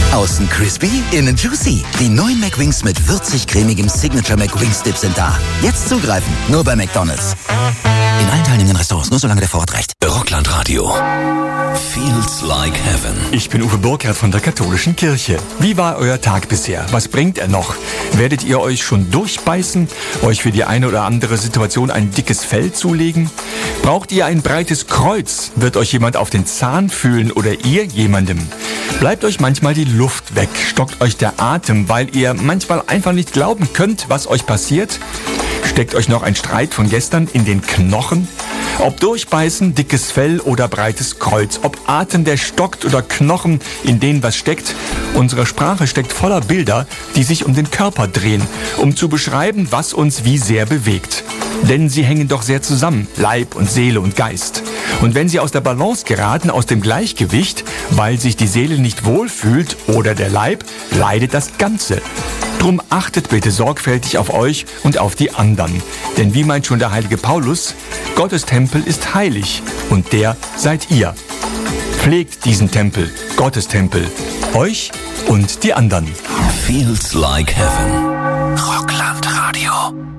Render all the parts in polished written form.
Außen crispy, innen juicy. Die neuen McWings mit würzig-cremigem Signature McWings Dip sind da. Jetzt zugreifen, nur bei McDonald's. In allen teilnehmenden Restaurants, nur solange der Vorrat reicht. Rockland Radio. Feels like heaven. Ich bin Uwe Burkhardt von der Katholischen Kirche. Wie war euer Tag bisher? Was bringt er noch? Werdet ihr euch schon durchbeißen? Euch für die eine oder andere Situation ein dickes Fell zulegen? Braucht ihr ein breites Kreuz? Wird euch jemand auf den Zahn fühlen oder ihr jemandem? Bleibt euch manchmal die Luft weg? Stockt euch der Atem, weil ihr manchmal einfach nicht glauben könnt, was euch passiert? Steckt euch noch ein Streit von gestern in den Knochen? Ob Durchbeißen, dickes Fell oder breites Kreuz, ob Atem, der stockt oder Knochen, in denen was steckt. Unsere Sprache steckt voller Bilder, die sich um den Körper drehen, um zu beschreiben, was uns wie sehr bewegt. Denn sie hängen doch sehr zusammen, Leib und Seele und Geist. Und wenn sie aus der Balance geraten, aus dem Gleichgewicht, weil sich die Seele nicht wohlfühlt oder der Leib, leidet das Ganze. Drum achtet bitte sorgfältig auf euch und auf die anderen. Denn wie meint schon der heilige Paulus, Gottes Tempel ist heilig und der seid ihr. Pflegt diesen Tempel, Gottes Tempel, euch und die anderen. Feels like heaven. Rockland Radio.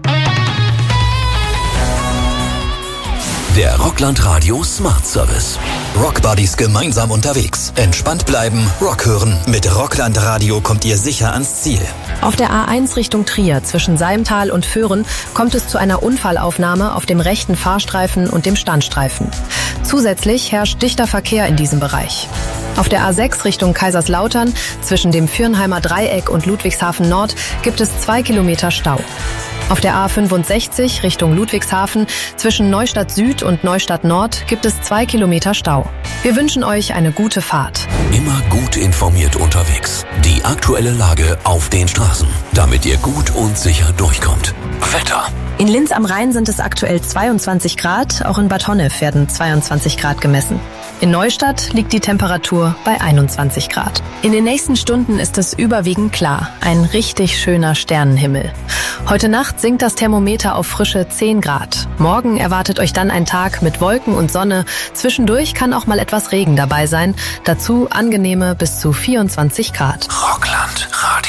Der Rockland Radio Smart Service. Rock Buddies gemeinsam unterwegs. Entspannt bleiben, Rock hören. Mit Rockland Radio kommt ihr sicher ans Ziel. Auf der A1 Richtung Trier zwischen Salmtal und Föhren kommt es zu einer Unfallaufnahme auf dem rechten Fahrstreifen und dem Standstreifen. Zusätzlich herrscht dichter Verkehr in diesem Bereich. Auf der A6 Richtung Kaiserslautern zwischen dem Fürnheimer Dreieck und Ludwigshafen Nord gibt es 2 Kilometer Stau. Auf der A65 Richtung Ludwigshafen zwischen Neustadt Süd und Neustadt Nord gibt es 2 Kilometer Stau. Wir wünschen euch eine gute Fahrt. Immer gut informiert unterwegs. Die aktuelle Lage auf den Straßen, damit ihr gut und sicher durchkommt. Wetter. In Linz am Rhein sind es aktuell 22 Grad, auch in Bad Honnef werden 22 Grad gemessen. In Neustadt liegt die Temperatur bei 21 Grad. In den nächsten Stunden ist es überwiegend klar, ein richtig schöner Sternenhimmel. Heute Nacht sinkt das Thermometer auf frische 10 Grad. Morgen erwartet euch dann ein Tag mit Wolken und Sonne. Zwischendurch kann auch mal etwas Regen dabei sein. Dazu angenehme bis zu 24 Grad. Rockland Radio.